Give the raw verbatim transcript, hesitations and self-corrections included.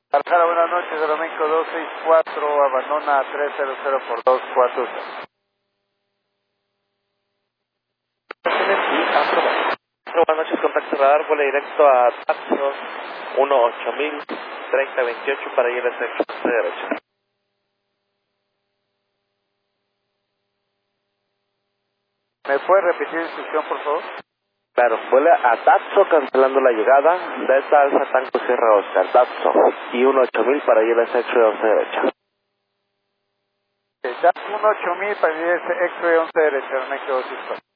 Alcala, buenas noches, Aeroméxico dos seis cuatro, abandona tres cero cero por dos cuatro. Buenas noches, contacto radar, vuela directo a Taxo uno ocho mil, treinta veintiocho para ir a ese de derecha. ¿Me puede repetir la instrucción, por favor? Claro, vuela a Tatso cancelando la llegada, Delta Alfa Tango Sierra Oscar, Tatso, y uno ocho mil para ir a ese de once derecha. Da uno ocho mil para ir a ese X-Ray once derecha, Aeroméxico dos seis cuatro.